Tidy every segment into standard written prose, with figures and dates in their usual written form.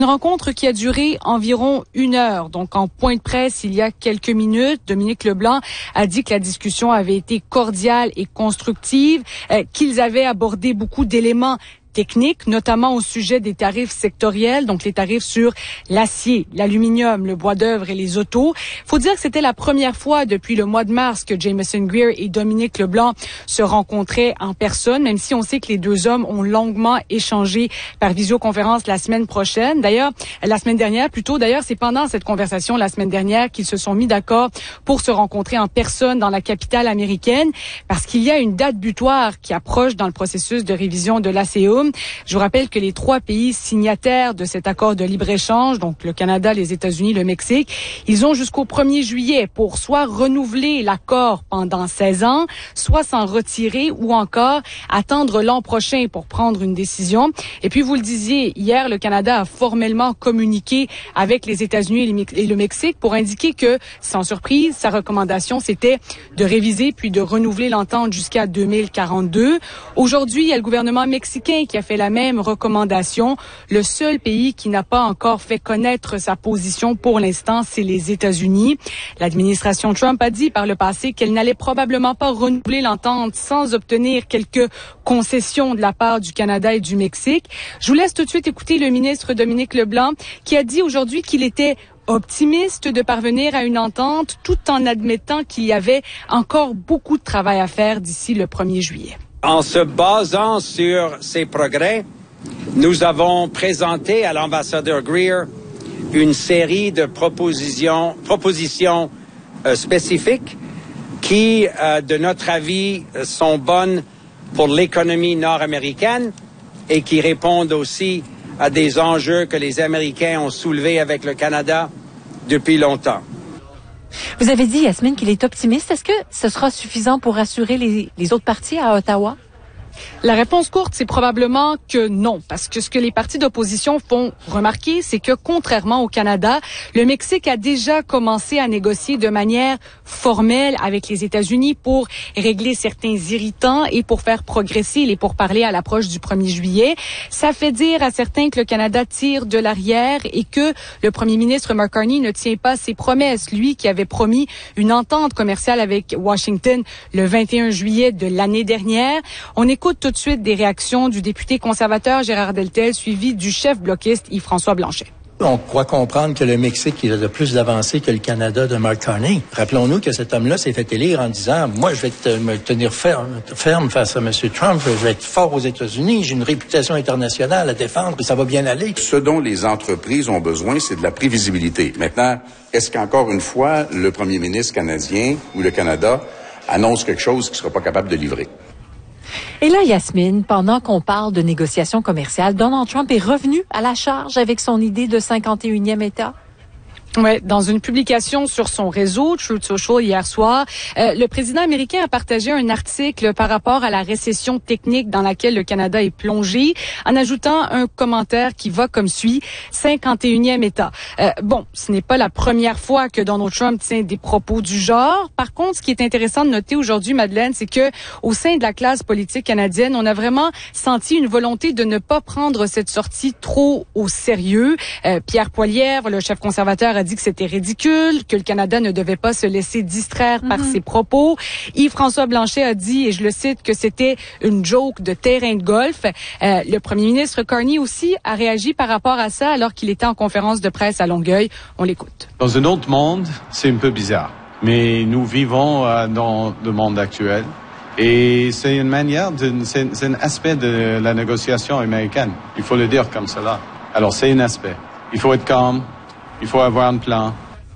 Une rencontre qui a duré environ 1 heure. Donc, en point de presse, il y a quelques minutes, Dominique Leblanc a dit que la discussion avait été cordiale et constructive, qu'ils avaient abordé beaucoup d'éléments techniques, notamment au sujet des tarifs sectoriels, donc les tarifs sur l'acier, l'aluminium, le bois d'œuvre et les autos. Faut dire que c'était la première fois depuis le mois de mars que Jamieson Greer et Dominique Leblanc se rencontraient en personne, même si on sait que les deux hommes ont longuement échangé par visioconférence la semaine dernière, c'est pendant cette conversation la semaine dernière qu'ils se sont mis d'accord pour se rencontrer en personne dans la capitale américaine, parce qu'il y a une date butoir qui approche dans le processus de révision de l'ACE. Je vous rappelle que les 3 pays signataires de cet accord de libre-échange, donc le Canada, les États-Unis, le Mexique, ils ont jusqu'au 1er juillet pour soit renouveler l'accord pendant 16 ans, soit s'en retirer ou encore attendre l'an prochain pour prendre une décision. Et puis, vous le disiez, hier, le Canada a formellement communiqué avec les États-Unis et le Mexique pour indiquer que, sans surprise, sa recommandation, c'était de réviser puis de renouveler l'entente jusqu'à 2042. Aujourd'hui, il y a le gouvernement mexicain qui a fait la même recommandation. Le seul pays qui n'a pas encore fait connaître sa position pour l'instant, c'est les États-Unis. L'administration Trump a dit par le passé qu'elle n'allait probablement pas renouveler l'entente sans obtenir quelques concessions de la part du Canada et du Mexique. Je vous laisse tout de suite écouter le ministre Dominique Leblanc qui a dit aujourd'hui qu'il était optimiste de parvenir à une entente tout en admettant qu'il y avait encore beaucoup de travail à faire d'ici le 1er juillet. En se basant sur ces progrès, nous avons présenté à l'ambassadeur Greer une série de propositions spécifiques qui, de notre avis, sont bonnes pour l'économie nord-américaine et qui répondent aussi à des enjeux que les Américains ont soulevés avec le Canada depuis longtemps. Vous avez dit, Yasmine, qu'il est optimiste. Est-ce que ce sera suffisant pour rassurer les autres partis à Ottawa? La réponse courte, c'est probablement que non, parce que ce que les partis d'opposition font remarquer, c'est que contrairement au Canada, le Mexique a déjà commencé à négocier de manière formelle avec les États-Unis pour régler certains irritants et pour faire progresser les pourparlers à l'approche du 1er juillet. Ça fait dire à certains que le Canada tire de l'arrière et que le premier ministre Mark Carney ne tient pas ses promesses, lui qui avait promis une entente commerciale avec Washington le 21 juillet de l'année dernière. On écoute tout de suite des réactions du député conservateur Gérard Deltel, suivi du chef bloquiste Yves-François Blanchet. On croit comprendre que le Mexique il a de plus d'avancées que le Canada de Mark Carney. Rappelons-nous que cet homme-là s'est fait élire en disant « Moi, je vais me tenir ferme face à M. Trump. Je vais être fort aux États-Unis. J'ai une réputation internationale à défendre et ça va bien aller. » Ce dont les entreprises ont besoin, c'est de la prévisibilité. Maintenant, est-ce qu'encore une fois, le premier ministre canadien ou le Canada annonce quelque chose qu'il ne sera pas capable de livrer? Et là, Yasmine, pendant qu'on parle de négociations commerciales, Donald Trump est revenu à la charge avec son idée de 51e État. Ouais, dans une publication sur son réseau Truth Social hier soir, le président américain a partagé un article par rapport à la récession technique dans laquelle le Canada est plongé, en ajoutant un commentaire qui va comme suit: 51e État. Bon, ce n'est pas la première fois que Donald Trump tient des propos du genre. Par contre, ce qui est intéressant de noter aujourd'hui, Madeleine, c'est que au sein de la classe politique canadienne, on a vraiment senti une volonté de ne pas prendre cette sortie trop au sérieux. Pierre Poilievre, le chef conservateur, a dit que c'était ridicule, que le Canada ne devait pas se laisser distraire par ses propos. Yves-François Blanchet a dit, et je le cite, que c'était une joke de terrain de golf. Le premier ministre Carney aussi a réagi par rapport à ça alors qu'il était en conférence de presse à Longueuil. On l'écoute. Dans un autre monde, c'est un peu bizarre, mais nous vivons dans le monde actuel. Et c'est une manière, c'est un aspect de la négociation américaine. Il faut le dire comme cela. Alors c'est un aspect. Il faut être calme. Il faut avoir un plan.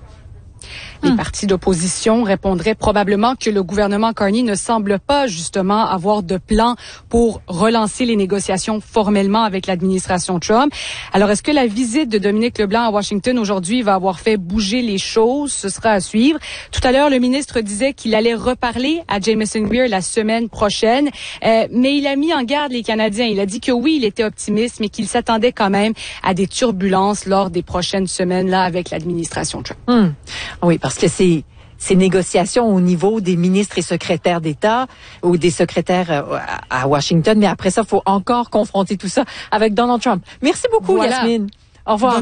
Les partis d'opposition répondraient probablement que le gouvernement Carney ne semble pas justement avoir de plan pour relancer les négociations formellement avec l'administration Trump. Alors, est-ce que la visite de Dominique Leblanc à Washington aujourd'hui va avoir fait bouger les choses? Ce sera à suivre. Tout à l'heure, le ministre disait qu'il allait reparler à Jamieson Greer la semaine prochaine, mais il a mis en garde les Canadiens. Il a dit que oui, il était optimiste, mais qu'il s'attendait quand même à des turbulences lors des prochaines semaines là avec l'administration Trump. Oui, parce que ces négociations au niveau des ministres et secrétaires d'État ou des secrétaires à Washington, mais après ça, il faut encore confronter tout ça avec Donald Trump. Merci beaucoup, Yasmine. Au revoir.